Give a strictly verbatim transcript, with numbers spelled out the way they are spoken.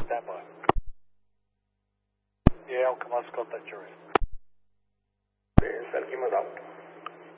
stand by. Yale, come on, scope that jury. Selkie was out.